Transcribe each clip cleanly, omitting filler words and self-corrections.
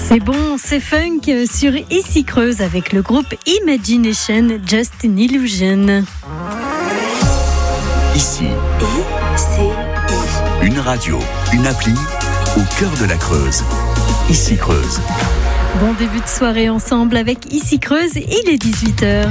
C'est bon, c'est funk sur Ici Creuse avec le groupe Imagination, Just an Illusion. Ici, une radio, une appli au cœur de la Creuse. Ici Creuse. Bon début de soirée ensemble avec Ici Creuse, il est 18h.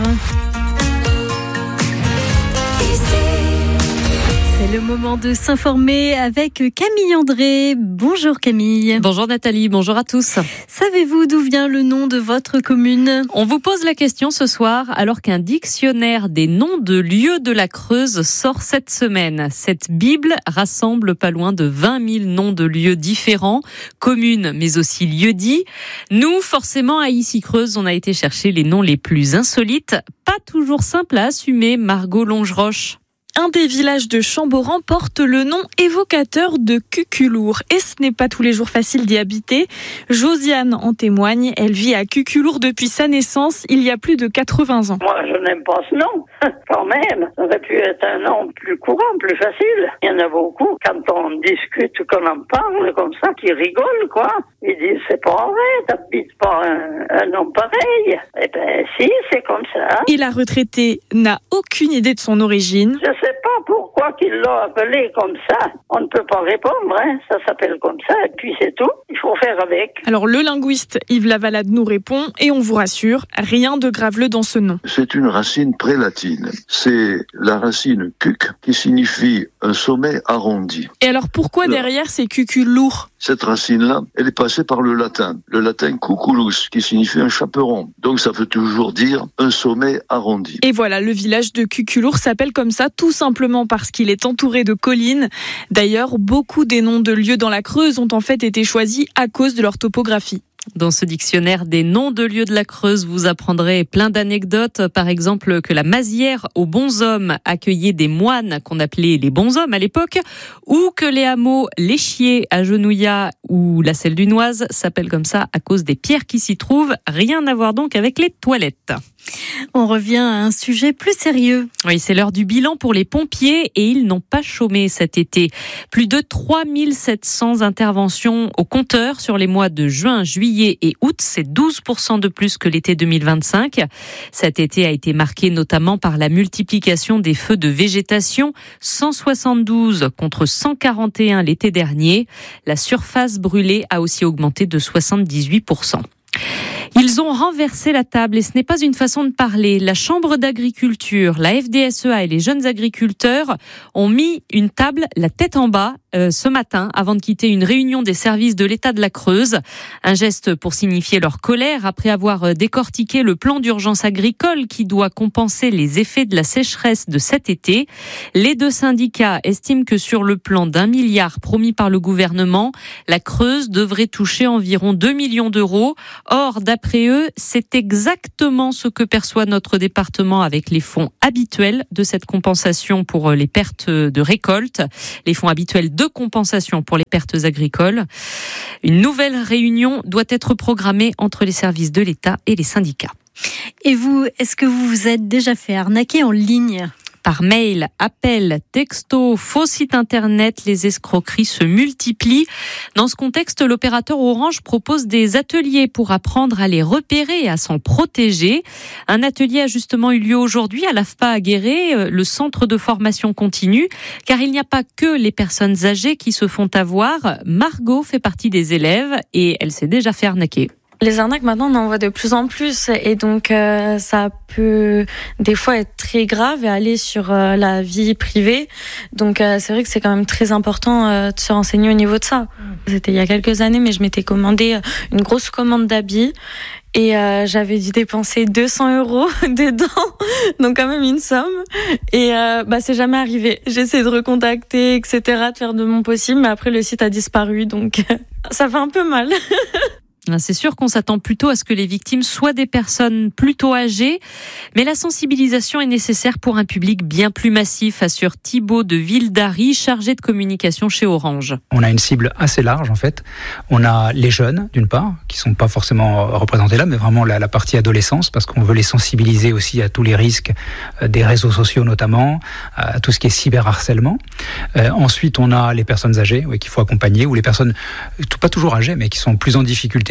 C'est le moment de s'informer avec Camille André. Bonjour Camille. Bonjour Nathalie, bonjour à tous. Savez-vous d'où vient le nom de votre commune ? On vous pose la question ce soir alors qu'un dictionnaire des noms de lieux de la Creuse sort cette semaine. Cette Bible rassemble pas loin de 20 000 noms de lieux différents, communes mais aussi lieux-dits. Nous, forcément, à Ici Creuse, on a été chercher les noms les plus insolites. Pas toujours simple à assumer, Margot Longeroche. Un des villages de Chamboran porte le nom évocateur de Cuculour. Et ce n'est pas tous les jours facile d'y habiter. Josiane en témoigne. Elle vit à Cuculour depuis sa naissance, il y a plus de 80 ans. Moi, je n'aime pas ce nom, quand même. Ça aurait pu être un nom plus courant, plus facile. Il y en a beaucoup, quand on discute, qu'on en parle comme ça, qui rigolent, quoi. Ils disent, c'est pas vrai, t'habites pas un nom pareil. Eh ben, si, c'est comme ça. Et la retraitée n'a aucune idée de son origine. Je sais pas pourquoi qu'il l'a appelé comme ça. On ne peut pas répondre, hein. Ça s'appelle comme ça, et puis c'est tout. Il faut faire avec. Alors le linguiste Yves Lavalade nous répond, et on vous rassure, rien de graveleux dans ce nom. C'est une racine prélatine. C'est la racine cuc qui signifie un sommet arrondi. Et alors pourquoi derrière c'est Cuculour ? Cette racine-là, elle est passée par le latin cuculus, qui signifie un chaperon. Donc ça veut toujours dire un sommet arrondi. Et voilà, le village de Cuculour s'appelle comme ça, tout simplement parce qu'il est entouré de collines. D'ailleurs, beaucoup des noms de lieux dans la Creuse ont en fait été choisis à cause de leur topographie. Dans ce dictionnaire des noms de lieux de la Creuse, vous apprendrez plein d'anecdotes. Par exemple, que la Mazière aux Bonshommes accueillait des moines qu'on appelait les Bonshommes à l'époque, ou que les hameaux l'Échier à Genouillat ou la Selle du Noise s'appellent comme ça à cause des pierres qui s'y trouvent. Rien à voir donc avec les toilettes. On revient à un sujet plus sérieux. Oui, c'est l'heure du bilan pour les pompiers et ils n'ont pas chômé cet été. Plus de 3700 interventions au compteur sur les mois de juin, juillet et août. C'est 12% de plus que l'été 2025. Cet été a été marqué notamment par la multiplication des feux de végétation. 172 contre 141 l'été dernier. La surface brûlée a aussi augmenté de 78%. Ils ont renversé la table et ce n'est pas une façon de parler. La Chambre d'agriculture, la FDSEA et les jeunes agriculteurs ont mis une table la tête en bas ce matin avant de quitter une réunion des services de l'État de la Creuse. Un geste pour signifier leur colère après avoir décortiqué le plan d'urgence agricole qui doit compenser les effets de la sécheresse de cet été. Les deux syndicats estiment que sur le plan d'1 milliard promis par le gouvernement, la Creuse devrait toucher environ 2 millions d'euros. Or, d'après eux, c'est exactement ce que perçoit notre département avec les fonds habituels de cette compensation pour les pertes de récolte, les fonds habituels de compensation pour les pertes agricoles. Une nouvelle réunion doit être programmée entre les services de l'État et les syndicats. Et vous, est-ce que vous vous êtes déjà fait arnaquer en ligne ? Par mail, appel, texto, faux site internet, les escroqueries se multiplient. Dans ce contexte, l'opérateur Orange propose des ateliers pour apprendre à les repérer et à s'en protéger. Un atelier a justement eu lieu aujourd'hui à l'AFPA à Guéret, le centre de formation continue, car il n'y a pas que les personnes âgées qui se font avoir. Margot fait partie des élèves et elle s'est déjà fait arnaquer. Les arnaques, maintenant, on en voit de plus en plus et donc ça peut des fois être très grave et aller sur la vie privée. Donc c'est vrai que c'est quand même très important de se renseigner au niveau de ça. C'était il y a quelques années, mais je m'étais commandé une grosse commande d'habits et j'avais dû dépenser 200 € dedans, donc quand même une somme. Et c'est jamais arrivé. J'ai essayé de recontacter, etc., de faire de mon possible, mais après le site a disparu, donc ça fait un peu mal. C'est sûr qu'on s'attend plutôt à ce que les victimes soient des personnes plutôt âgées, mais la sensibilisation est nécessaire pour un public bien plus massif, assure Thibaut de Vildary, chargé de communication chez Orange. On a une cible assez large en fait. On a les jeunes d'une part, qui sont pas forcément représentés là, mais vraiment la partie adolescence, parce qu'on veut les sensibiliser aussi à tous les risques des réseaux sociaux notamment, à tout ce qui est cyberharcèlement. Ensuite, on a les personnes âgées qu'il faut accompagner, ou les personnes pas toujours âgées, mais qui sont plus en difficulté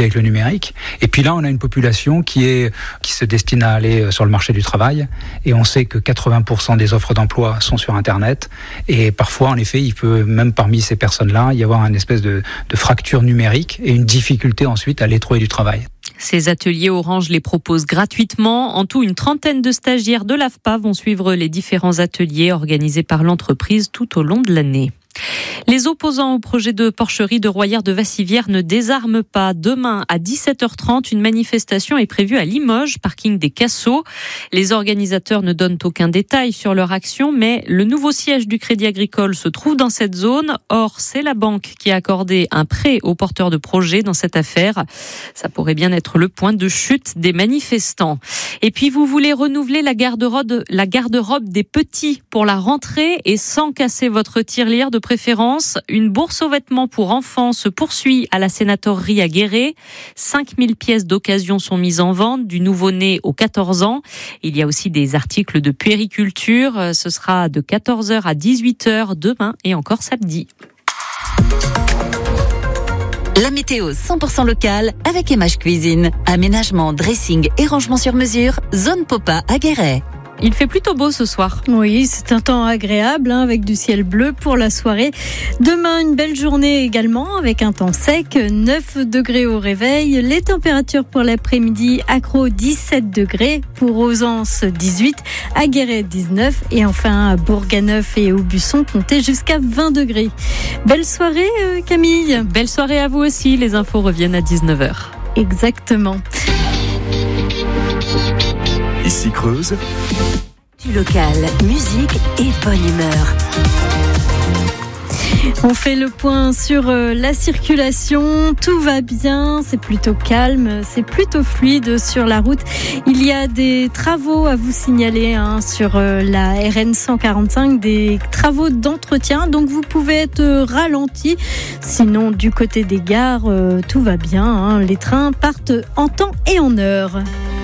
avec le numérique. Et puis là, on a une population qui se destine à aller sur le marché du travail. Et on sait que 80% des offres d'emploi sont sur Internet. Et parfois, en effet, il peut, même parmi ces personnes-là, y avoir une espèce de fracture numérique et une difficulté ensuite à aller trouver du travail. Ces ateliers Orange les proposent gratuitement. En tout, une trentaine de stagiaires de l'AFPA vont suivre les différents ateliers organisés par l'entreprise tout au long de l'année. Les opposants au projet de porcherie de Royère de Vassivière ne désarment pas. Demain, à 17h30, une manifestation est prévue à Limoges, parking des Cassots. Les organisateurs ne donnent aucun détail sur leur action, mais le nouveau siège du Crédit Agricole se trouve dans cette zone. Or, c'est la banque qui a accordé un prêt aux porteurs de projets dans cette affaire. Ça pourrait bien être le point de chute des manifestants. Et puis, vous voulez renouveler la garde-robe des petits pour la rentrée et sans casser votre tirelire de préférence. Une bourse aux vêtements pour enfants se poursuit à la sénatorerie à Guéret. 5000 pièces d'occasion sont mises en vente, du nouveau-né aux 14 ans. Il y a aussi des articles de puériculture. Ce sera de 14h à 18h demain et encore samedi. La météo 100% locale avec Emage Cuisine. Aménagement, dressing et rangement sur mesure. Zone Popa à Guéret. Il fait plutôt beau ce soir. Oui, c'est un temps agréable avec du ciel bleu pour la soirée. Demain, une belle journée également avec un temps sec, 9 degrés au réveil. Les températures pour l'après-midi, Accros 17 degrés, pour Ausence 18, à Guéret 19 et enfin à Bourganeuf et Aubusson comptez jusqu'à 20 degrés. Belle soirée Camille. Belle soirée à vous aussi, les infos reviennent à 19h. Exactement. Ici Creuse. Du local, musique et bonne humeur. On fait le point sur la circulation. Tout va bien, c'est plutôt calme, c'est plutôt fluide sur la route. Il y a des travaux à vous signaler sur la RN 145, des travaux d'entretien. Donc vous pouvez être ralenti. Sinon, du côté des gares, tout va bien. Les trains partent en temps et en heure.